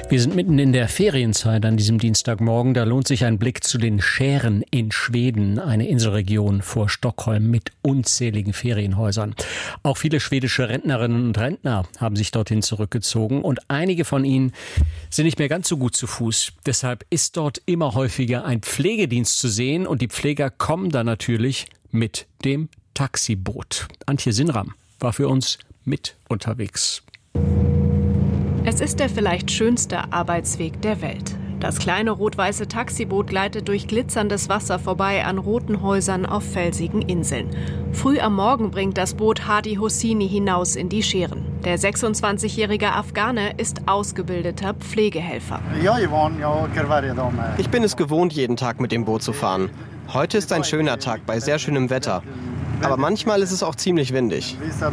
Wir sind mitten in der Ferienzeit an diesem Dienstagmorgen. Da lohnt sich ein Blick zu den Schären in Schweden, eine Inselregion vor Stockholm mit unzähligen Ferienhäusern. Auch viele schwedische Rentnerinnen und Rentner haben sich dorthin zurückgezogen und einige von ihnen sind nicht mehr ganz so gut zu Fuß. Deshalb ist dort immer häufiger ein Pflegedienst zu sehen und die Pfleger kommen dann natürlich mit dem Taxiboot. Antje Sinram war für uns mit unterwegs. Es ist der vielleicht schönste Arbeitsweg der Welt. Das kleine rot-weiße Taxiboot gleitet durch glitzerndes Wasser vorbei an roten Häusern auf felsigen Inseln. Früh am Morgen bringt das Boot Hadi Hosseini hinaus in die Schären. Der 26-jährige Afghane ist ausgebildeter Pflegehelfer. Ich bin es gewohnt, jeden Tag mit dem Boot zu fahren. Heute ist ein schöner Tag bei sehr schönem Wetter. Aber manchmal ist es auch ziemlich windig.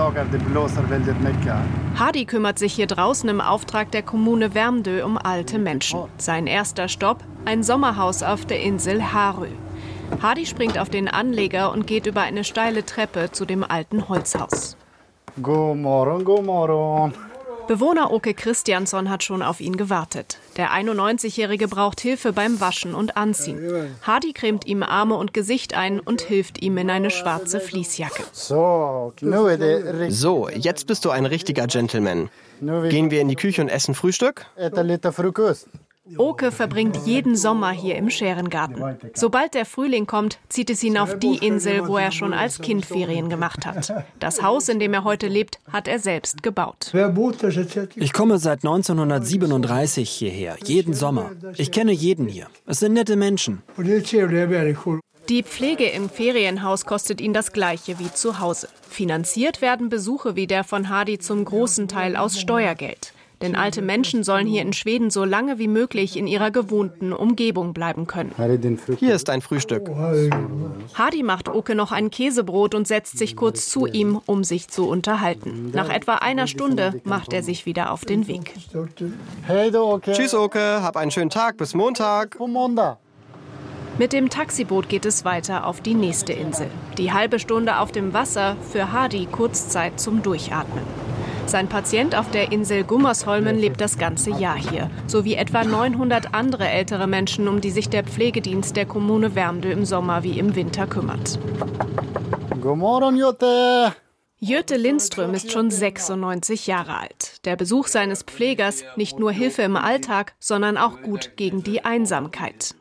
Hadi kümmert sich hier draußen im Auftrag der Kommune Värmdö um alte Menschen. Sein erster Stopp: ein Sommerhaus auf der Insel Harö. Hadi springt auf den Anleger und geht über eine steile Treppe zu dem alten Holzhaus. God morgon. Bewohner Åke Christiansson hat schon auf ihn gewartet. Der 91-Jährige braucht Hilfe beim Waschen und Anziehen. Hadi cremt ihm Arme und Gesicht ein und hilft ihm in eine schwarze Fließjacke. So, jetzt bist du ein richtiger Gentleman. Gehen wir in die Küche und essen Frühstück? Åke verbringt jeden Sommer hier im Schärengarten. Sobald der Frühling kommt, zieht es ihn auf die Insel, wo er schon als Kind Ferien gemacht hat. Das Haus, in dem er heute lebt, hat er selbst gebaut. Ich komme seit 1937 hierher, jeden Sommer. Ich kenne jeden hier. Es sind nette Menschen. Die Pflege im Ferienhaus kostet ihn das Gleiche wie zu Hause. Finanziert werden Besuche wie der von Hadi zum großen Teil aus Steuergeld. Denn alte Menschen sollen hier in Schweden so lange wie möglich in ihrer gewohnten Umgebung bleiben können. Hier ist dein Frühstück. Hadi macht Åke noch ein Käsebrot und setzt sich kurz zu ihm, um sich zu unterhalten. Nach etwa einer Stunde macht er sich wieder auf den Weg. Tschüss, Åke. Hab einen schönen Tag. Bis Montag. Mit dem Taxiboot geht es weiter auf die nächste Insel. Die halbe Stunde auf dem Wasser, für Hadi Kurzzeit zum Durchatmen. Sein Patient auf der Insel Gummersholmen lebt das ganze Jahr hier, sowie etwa 900 andere ältere Menschen, um die sich der Pflegedienst der Kommune Värmdö im Sommer wie im Winter kümmert. God morgon, Jutta. Göte Lindström ist schon 96 Jahre alt. Der Besuch seines Pflegers nicht nur Hilfe im Alltag, sondern auch gut gegen die Einsamkeit.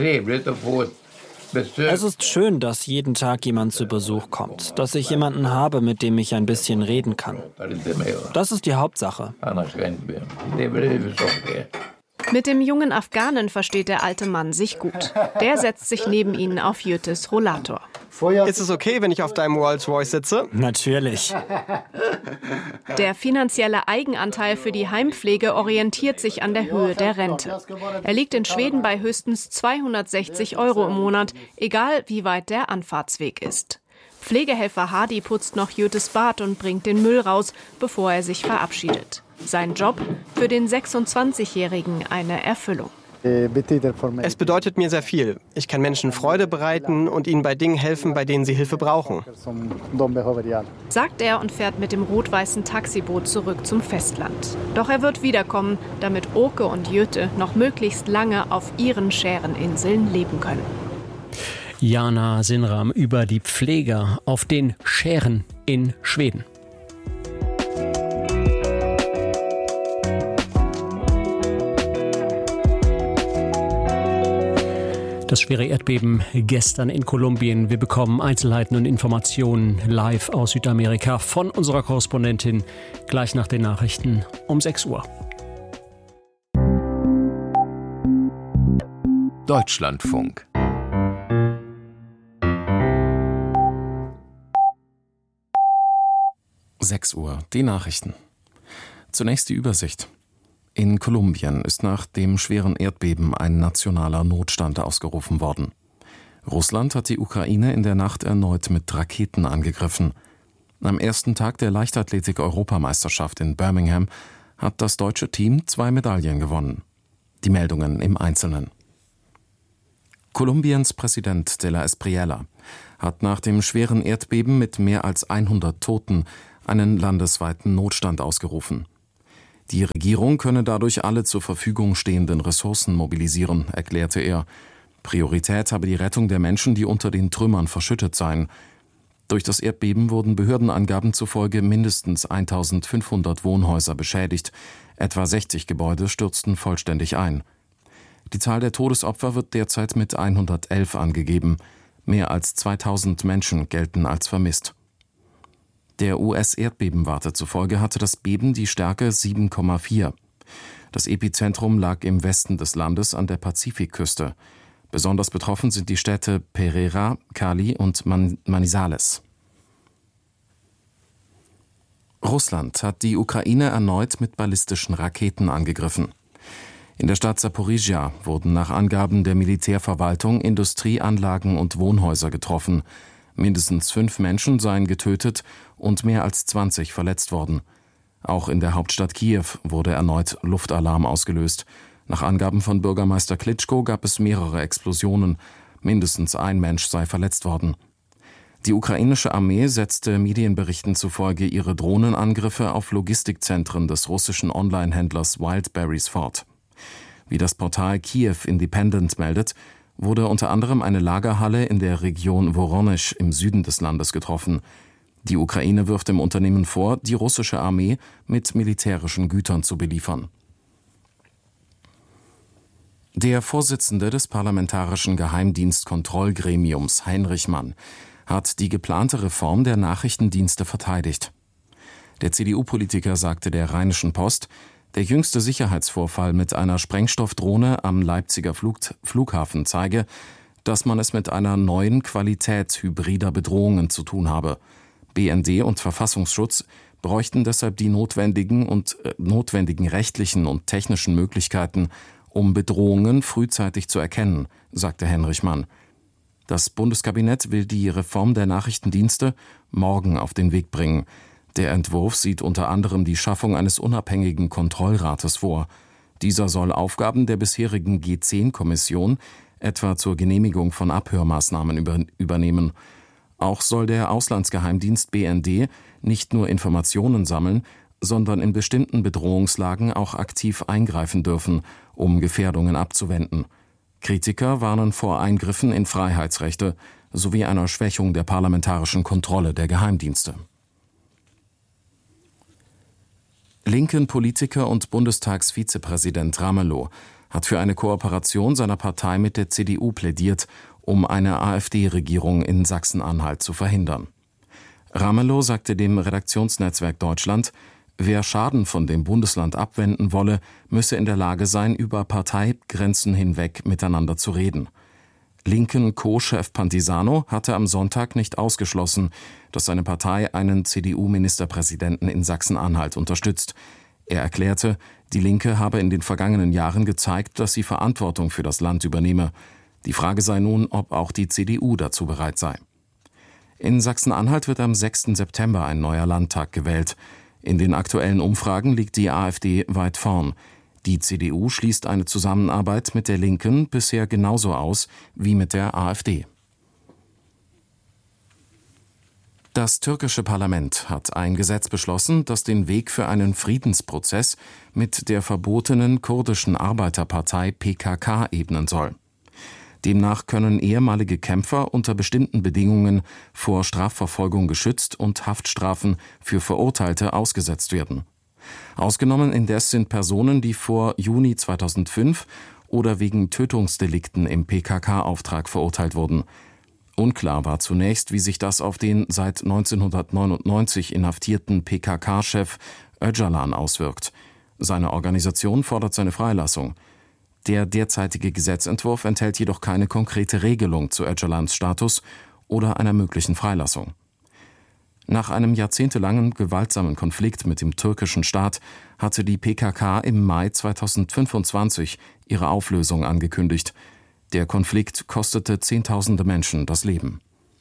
Es ist schön, dass jeden Tag jemand zu Besuch kommt, dass ich jemanden habe, mit dem ich ein bisschen reden kann. Das ist die Hauptsache. Mit dem jungen Afghanen versteht der alte Mann sich gut. Der setzt sich neben ihn auf Götes Rollator. Ist es okay, wenn ich auf deinem Rolls-Royce sitze? Natürlich. Der finanzielle Eigenanteil für die Heimpflege orientiert sich an der Höhe der Rente. Er liegt in Schweden bei höchstens 260 € im Monat, egal wie weit der Anfahrtsweg ist. Pflegehelfer Hadi putzt noch Götes Bad und bringt den Müll raus, bevor er sich verabschiedet. Sein Job: für den 26-Jährigen eine Erfüllung. Es bedeutet mir sehr viel. Ich kann Menschen Freude bereiten und ihnen bei Dingen helfen, bei denen sie Hilfe brauchen. Sagt er und fährt mit dem rot-weißen Taxiboot zurück zum Festland. Doch er wird wiederkommen, damit Åke und Göte noch möglichst lange auf ihren Schäreninseln leben können. Jana Sinram über die Pfleger auf den Schären in Schweden. Das schwere Erdbeben gestern in Kolumbien. Wir bekommen Einzelheiten und Informationen live aus Südamerika von unserer Korrespondentin gleich nach den Nachrichten um 6 Uhr. Deutschlandfunk. Uhr, die Nachrichten. Zunächst die Übersicht. In Kolumbien ist nach dem schweren Erdbeben ein nationaler Notstand ausgerufen worden. Russland hat die Ukraine in der Nacht erneut mit Raketen angegriffen. Am ersten Tag der Leichtathletik-Europameisterschaft in Birmingham hat das deutsche Team 2 Medaillen gewonnen. Die Meldungen im Einzelnen. Kolumbiens Präsident de la Espriella hat nach dem schweren Erdbeben mit mehr als 100 Toten einen landesweiten Notstand ausgerufen. Die Regierung könne dadurch alle zur Verfügung stehenden Ressourcen mobilisieren, erklärte er. Priorität habe die Rettung der Menschen, die unter den Trümmern verschüttet seien. Durch das Erdbeben wurden Behördenangaben zufolge mindestens 1500 Wohnhäuser beschädigt. Etwa 60 Gebäude stürzten vollständig ein. Die Zahl der Todesopfer wird derzeit mit 111 angegeben. Mehr als 2000 Menschen gelten als vermisst. Der US-Erdbebenwarte zufolge hatte das Beben die Stärke 7,4. Das Epizentrum lag im Westen des Landes an der Pazifikküste. Besonders betroffen sind die Städte Pereira, Cali und Manizales. Russland hat die Ukraine erneut mit ballistischen Raketen angegriffen. In der Stadt Saporizhia wurden nach Angaben der Militärverwaltung Industrieanlagen und Wohnhäuser getroffen. Mindestens 5 Menschen seien getötet und mehr als 20 verletzt worden. Auch in der Hauptstadt Kiew wurde erneut Luftalarm ausgelöst. Nach Angaben von Bürgermeister Klitschko gab es mehrere Explosionen. Mindestens ein Mensch sei verletzt worden. Die ukrainische Armee setzte Medienberichten zufolge ihre Drohnenangriffe auf Logistikzentren des russischen Online-Händlers Wildberries fort. Wie das Portal Kiew Independent meldet, wurde unter anderem eine Lagerhalle in der Region Woronesch im Süden des Landes getroffen. Die Ukraine wirft dem Unternehmen vor, die russische Armee mit militärischen Gütern zu beliefern. Der Vorsitzende des Parlamentarischen Geheimdienstkontrollgremiums, Heinrich Mann, hat die geplante Reform der Nachrichtendienste verteidigt. Der CDU-Politiker sagte der Rheinischen Post, der jüngste Sicherheitsvorfall mit einer Sprengstoffdrohne am Leipziger Flughafen zeige, dass man es mit einer neuen Qualität hybrider Bedrohungen zu tun habe. BND und Verfassungsschutz bräuchten deshalb die notwendigen rechtlichen und technischen Möglichkeiten, um Bedrohungen frühzeitig zu erkennen, sagte Heinrich Mann. Das Bundeskabinett will die Reform der Nachrichtendienste morgen auf den Weg bringen. Der Entwurf sieht unter anderem die Schaffung eines unabhängigen Kontrollrates vor. Dieser soll Aufgaben der bisherigen G10-Kommission, etwa zur Genehmigung von Abhörmaßnahmen, übernehmen. Auch soll der Auslandsgeheimdienst BND nicht nur Informationen sammeln, sondern in bestimmten Bedrohungslagen auch aktiv eingreifen dürfen, um Gefährdungen abzuwenden. Kritiker warnen vor Eingriffen in Freiheitsrechte sowie einer Schwächung der parlamentarischen Kontrolle der Geheimdienste. Linken Politiker und Bundestagsvizepräsident Ramelow hat für eine Kooperation seiner Partei mit der CDU plädiert, um eine AfD-Regierung in Sachsen-Anhalt zu verhindern. Ramelow sagte dem Redaktionsnetzwerk Deutschland, wer Schaden von dem Bundesland abwenden wolle, müsse in der Lage sein, über Parteigrenzen hinweg miteinander zu reden. Linken Co-Chef Pantisano hatte am Sonntag nicht ausgeschlossen, dass seine Partei einen CDU-Ministerpräsidenten in Sachsen-Anhalt unterstützt. Er erklärte, die Linke habe in den vergangenen Jahren gezeigt, dass sie Verantwortung für das Land übernehme. Die Frage sei nun, ob auch die CDU dazu bereit sei. In Sachsen-Anhalt wird am 6. September ein neuer Landtag gewählt. In den aktuellen Umfragen liegt die AfD weit vorn. Die CDU schließt eine Zusammenarbeit mit der Linken bisher genauso aus wie mit der AfD. Das türkische Parlament hat ein Gesetz beschlossen, das den Weg für einen Friedensprozess mit der verbotenen kurdischen Arbeiterpartei PKK ebnen soll. Demnach können ehemalige Kämpfer unter bestimmten Bedingungen vor Strafverfolgung geschützt und Haftstrafen für Verurteilte ausgesetzt werden. Ausgenommen indes sind Personen, die vor Juni 2005 oder wegen Tötungsdelikten im PKK-Auftrag verurteilt wurden. Unklar war zunächst, wie sich das auf den seit 1999 inhaftierten PKK-Chef Öcalan auswirkt. Seine Organisation fordert seine Freilassung. Der derzeitige Gesetzentwurf enthält jedoch keine konkrete Regelung zu Öcalans Status oder einer möglichen Freilassung. Nach einem jahrzehntelangen gewaltsamen Konflikt mit dem türkischen Staat hatte die PKK im Mai 2025 ihre Auflösung angekündigt. Der Konflikt kostete Zehntausende Menschen das Leben.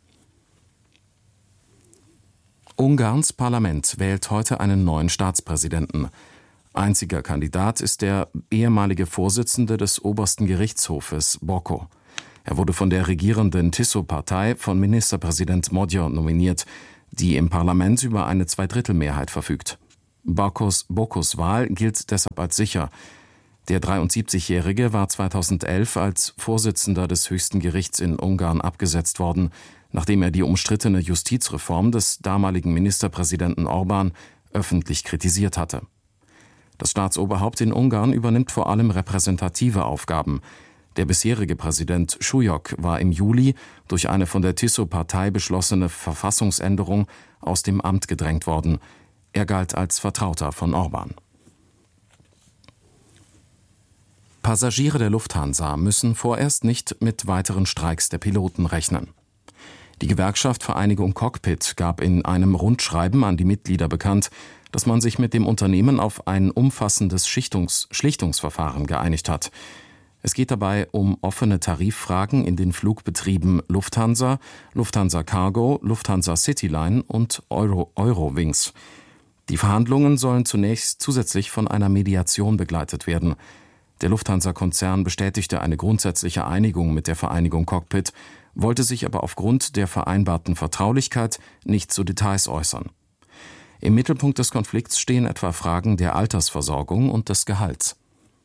Ungarns Parlament wählt heute einen neuen Staatspräsidenten. Einziger Kandidat ist der ehemalige Vorsitzende des obersten Gerichtshofes, Boko. Er wurde von der regierenden Tiso-Partei von Ministerpräsident Magyar nominiert, die im Parlament über eine Zweidrittelmehrheit verfügt. Bokos Wahl gilt deshalb als sicher. Der 73-Jährige war 2011 als Vorsitzender des höchsten Gerichts in Ungarn abgesetzt worden, nachdem er die umstrittene Justizreform des damaligen Ministerpräsidenten Orbán öffentlich kritisiert hatte. Das Staatsoberhaupt in Ungarn übernimmt vor allem repräsentative Aufgaben. Der bisherige Präsident Súlyog war im Juli durch eine von der TISO-Partei beschlossene Verfassungsänderung aus dem Amt gedrängt worden. Er galt als Vertrauter von Orbán. Passagiere der Lufthansa müssen vorerst nicht mit weiteren Streiks der Piloten rechnen. Die Gewerkschaft Vereinigung Cockpit gab in einem Rundschreiben an die Mitglieder bekannt, dass man sich mit dem Unternehmen auf ein umfassendes Schlichtungsverfahren geeinigt hat. Es geht dabei um offene Tariffragen in den Flugbetrieben Lufthansa, Lufthansa Cargo, Lufthansa Cityline und Eurowings. Die Verhandlungen sollen zunächst zusätzlich von einer Mediation begleitet werden. Der Lufthansa-Konzern bestätigte eine grundsätzliche Einigung mit der Vereinigung Cockpit, wollte sich aber aufgrund der vereinbarten Vertraulichkeit nicht zu Details äußern. Im Mittelpunkt des Konflikts stehen etwa Fragen der Altersversorgung und des Gehalts.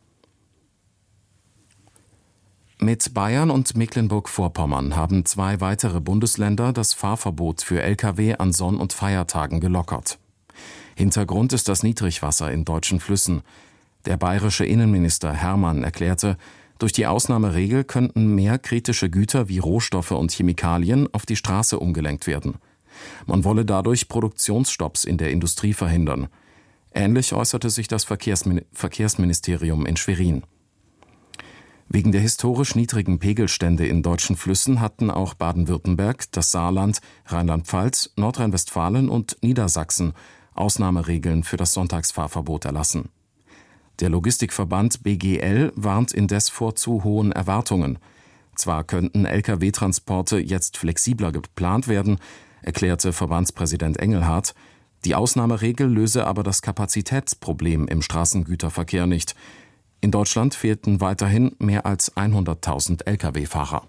Mit Bayern und Mecklenburg-Vorpommern haben 2 weitere Bundesländer das Fahrverbot für Lkw an Sonn- und Feiertagen gelockert. Hintergrund ist das Niedrigwasser in deutschen Flüssen. Der bayerische Innenminister Hermann erklärte, durch die Ausnahmeregel könnten mehr kritische Güter wie Rohstoffe und Chemikalien auf die Straße umgelenkt werden. Man wolle dadurch Produktionsstopps in der Industrie verhindern. Ähnlich äußerte sich das Verkehrsministerium in Schwerin. Wegen der historisch niedrigen Pegelstände in deutschen Flüssen hatten auch Baden-Württemberg, das Saarland, Rheinland-Pfalz, Nordrhein-Westfalen und Niedersachsen Ausnahmeregeln für das Sonntagsfahrverbot erlassen. Der Logistikverband BGL warnt indes vor zu hohen Erwartungen. Zwar könnten Lkw-Transporte jetzt flexibler geplant werden, erklärte Verbandspräsident Engelhardt, die Ausnahmeregel löse aber das Kapazitätsproblem im Straßengüterverkehr nicht. In Deutschland fehlten weiterhin mehr als 100.000 Lkw-Fahrer.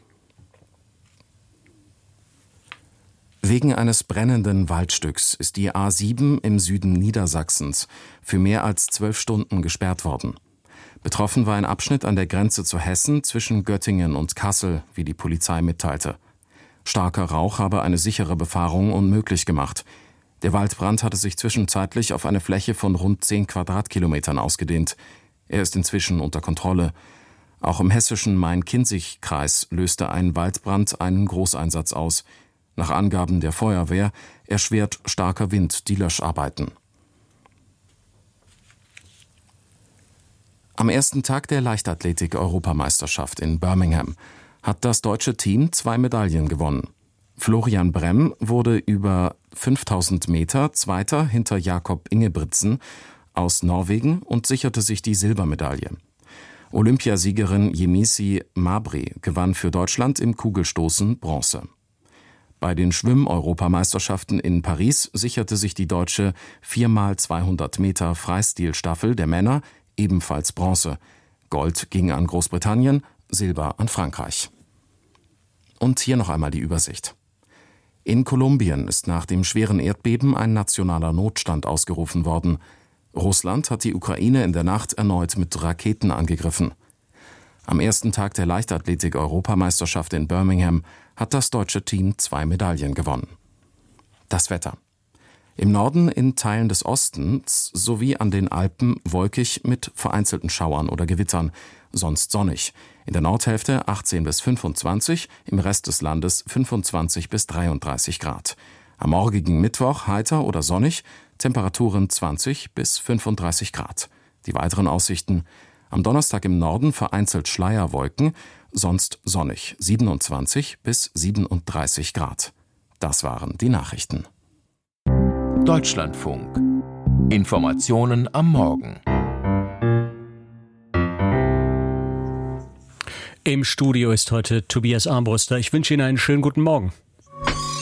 Wegen eines brennenden Waldstücks ist die A7 im Süden Niedersachsens für mehr als 12 Stunden gesperrt worden. Betroffen war ein Abschnitt an der Grenze zu Hessen zwischen Göttingen und Kassel, wie die Polizei mitteilte. Starker Rauch habe eine sichere Befahrung unmöglich gemacht. Der Waldbrand hatte sich zwischenzeitlich auf eine Fläche von rund 10 Quadratkilometern ausgedehnt. Er ist inzwischen unter Kontrolle. Auch im hessischen Main-Kinzig-Kreis löste ein Waldbrand einen Großeinsatz aus. Nach Angaben der Feuerwehr erschwert starker Wind die Löscharbeiten. Am ersten Tag der Leichtathletik-Europameisterschaft in Birmingham hat das deutsche Team 2 Medaillen gewonnen. Florian Bremm wurde über 5000 Meter Zweiter hinter Jakob Ingebrigtsen aus Norwegen und sicherte sich die Silbermedaille. Olympiasiegerin Yemisi Mabry gewann für Deutschland im Kugelstoßen Bronze. Bei den Schwimm-Europameisterschaften in Paris sicherte sich die deutsche 4x200 Meter Freistilstaffel der Männer ebenfalls Bronze. Gold ging an Großbritannien, Silber an Frankreich. Und hier noch einmal die Übersicht. In Kolumbien ist nach dem schweren Erdbeben ein nationaler Notstand ausgerufen worden. Russland hat die Ukraine in der Nacht erneut mit Raketen angegriffen. Am ersten Tag der Leichtathletik-Europameisterschaft in Birmingham hat das deutsche Team 2 Medaillen gewonnen. Das Wetter. Im Norden, in Teilen des Ostens sowie an den Alpen wolkig mit vereinzelten Schauern oder Gewittern, sonst sonnig. In der Nordhälfte 18 bis 25, im Rest des Landes 25 bis 33 Grad. Am morgigen Mittwoch heiter oder sonnig, Temperaturen 20 bis 35 Grad. Die weiteren Aussichten: am Donnerstag im Norden vereinzelt Schleierwolken, sonst sonnig, 27 bis 37 Grad. Das waren die Nachrichten. Deutschlandfunk. Informationen am Morgen. Im Studio ist heute Tobias Armbruster. Ich wünsche Ihnen einen schönen guten Morgen.